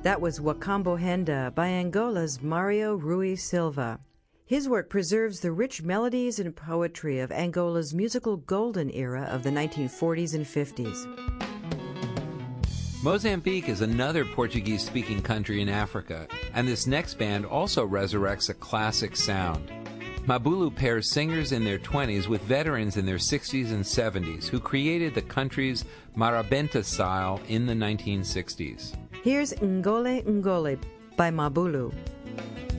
That was Wakambo Henda by Angola's Mario Rui Silva. His work preserves the rich melodies and poetry of Angola's musical golden era of the 1940s and 50s. Mozambique is another Portuguese-speaking country in Africa, and this next band also resurrects a classic sound. Mabulu pairs singers in their 20s with veterans in their 60s and 70s who created the country's Marabenta style in the 1960s. Here's Ngole Ngole by Mabulu.